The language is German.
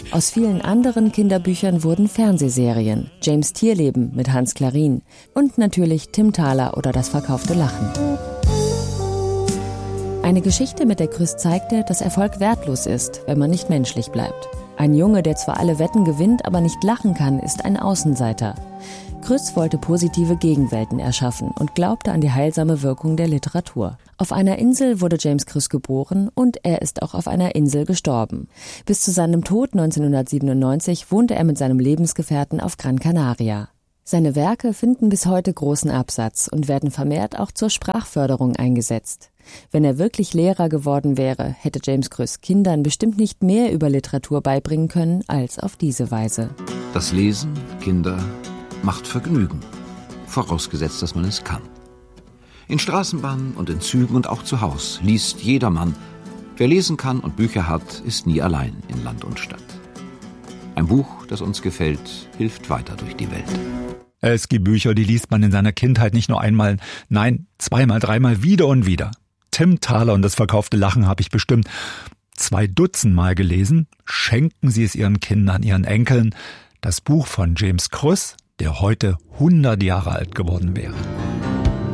Aus vielen anderen Kinderbüchern wurden Fernsehserien. James Tierleben mit Hans Klarin und natürlich Tim Thaler oder Das verkaufte Lachen. Eine Geschichte mit der Grüß zeigte, dass Erfolg wertlos ist, wenn man nicht menschlich bleibt. Ein Junge, der zwar alle Wetten gewinnt, aber nicht lachen kann, ist ein Außenseiter. Grüß wollte positive Gegenwelten erschaffen und glaubte an die heilsame Wirkung der Literatur. Auf einer Insel wurde James Grüß geboren und er ist auch auf einer Insel gestorben. Bis zu seinem Tod 1997 wohnte er mit seinem Lebensgefährten auf Gran Canaria. Seine Werke finden bis heute großen Absatz und werden vermehrt auch zur Sprachförderung eingesetzt. Wenn er wirklich Lehrer geworden wäre, hätte James Grüß Kindern bestimmt nicht mehr über Literatur beibringen können als auf diese Weise. Das Lesen, Kinder, macht Vergnügen, vorausgesetzt, dass man es kann. In Straßenbahnen und in Zügen und auch zu Haus liest jedermann. Wer lesen kann und Bücher hat, ist nie allein in Land und Stadt. Ein Buch, das uns gefällt, hilft weiter durch die Welt. Es gibt Bücher, die liest man in seiner Kindheit nicht nur einmal, nein, zweimal, dreimal, wieder und wieder. Tim Thaler und Das verkaufte Lachen habe ich bestimmt 2 Dutzend Mal gelesen. Schenken Sie es Ihren Kindern, Ihren Enkeln. Das Buch von James Grüß, der heute 100 Jahre alt geworden wäre.